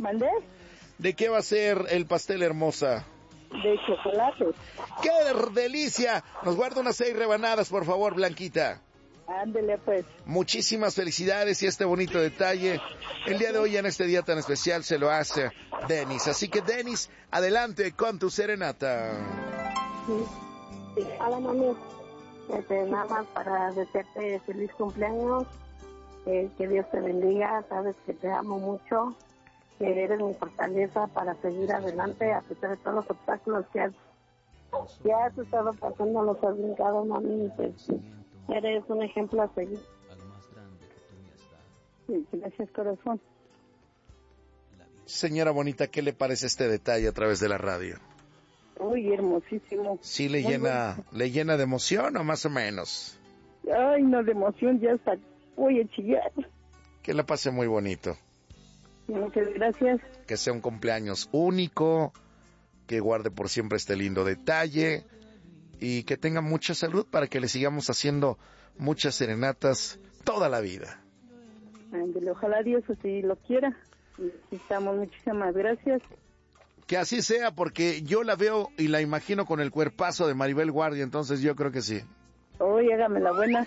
¿Mandé? ¿De qué va a ser el pastel, hermosa? De chocolate. ¡Qué delicia! Nos guarda unas 6 rebanadas, por favor, Blanquita. Ándele, pues. Muchísimas felicidades y este bonito detalle. El día de hoy, en este día tan especial, se lo hace Denis. Así que, Denis, adelante con tu serenata. Sí. Hola, mami. Nada más para desearte feliz cumpleaños. Que Dios te bendiga. Sabes que te amo mucho. Que eres mi fortaleza para seguir adelante a pesar de todos los obstáculos que has estado pasando, los has brincado, mami. Pues, eres un ejemplo a seguir. Sí, gracias, corazón. Señora bonita, ¿qué le parece este detalle a través de la radio? Uy, hermosísimo. ¿Sí le llena de emoción o más o menos? Ay, no, de emoción ya hasta voy a chillar. Que la pase muy bonito. Muchas gracias. Que sea un cumpleaños único, que guarde por siempre este lindo detalle y que tenga mucha salud para que le sigamos haciendo muchas serenatas toda la vida. Ándele, ojalá Dios así lo quiera. Necesitamos, muchísimas gracias. Que así sea, porque yo la veo y la imagino con el cuerpazo de Maribel Guardia, entonces yo creo que sí. Oye, hágame la buena.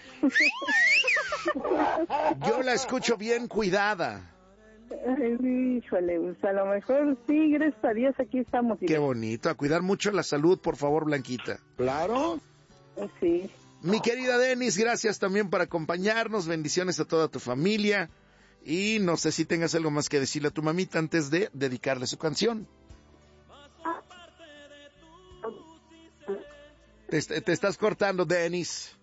Yo la escucho bien cuidada. Ay, híjole, pues a lo mejor sí, gracias a Dios aquí estamos. Qué bonito, a cuidar mucho la salud, por favor, Blanquita. Claro. Sí. Mi querida Denis, gracias también por acompañarnos, bendiciones a toda tu familia, y no sé si tengas algo más que decirle a tu mamita antes de dedicarle su canción. Te estás cortando, Denis.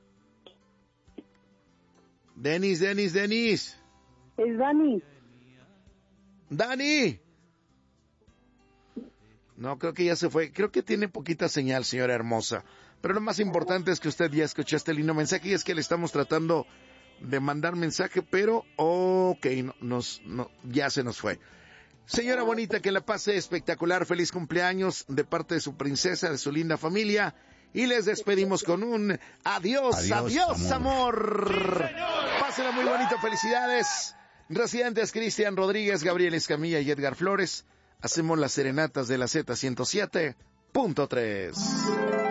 Denis. Es Dani. ¡Dani! No, creo que ya se fue. Creo que tiene poquita señal, señora hermosa. Pero lo más importante es que usted ya escuchó este lindo mensaje y es que le estamos tratando de mandar mensaje, pero ya se nos fue. Señora bonita, que la pase espectacular. Feliz cumpleaños de parte de su princesa, de su linda familia. Y les despedimos con un adiós, amor. Pásenla muy bonito, felicidades. Residentes Cristian Rodríguez, Gabriel Escamilla y Edgar Flores. Hacemos las serenatas de la Z107.3.